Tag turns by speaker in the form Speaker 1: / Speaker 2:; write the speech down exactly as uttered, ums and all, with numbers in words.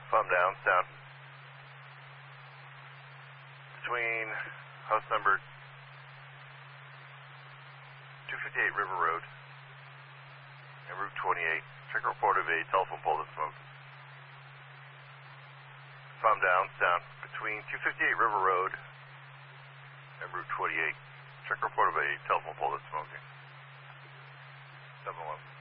Speaker 1: Thumb down, down. Between house number two fifty-eight River Road and Route twenty-eight. Check a report of a telephone pole that smoked. Thumb down, down. Between two fifty-eight River Road and Route twenty-eight. Check a report of a telephone pole that's smoking. seven one.